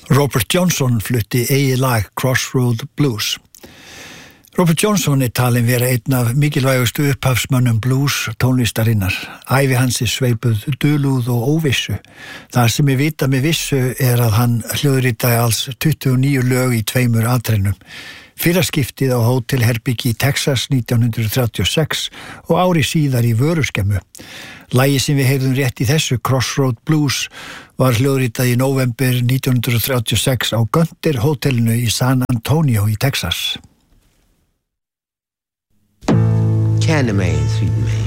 Robert Johnson flutti eigið lag Crossroad Blues. Robert Johnson talinn vera einn af mikilvægustu upphafsmönnum blues tónlistarinnar. Ævi hans sveipuð dulúð og óvissu. Það sem við vita með vissu að hann hljóðritaði alls 29 lög í 2 atrennum. Fyrra skiptið á hótelherbyggi í Texas 1936 og ári síðar í vöruskemmu. Lagið sem við heyrðum rétt í þessu, Crossroad Blues, var hljóðritað í november 1936 á Gunter hótelinu í San Antonio í Texas. Candyman, sweet man.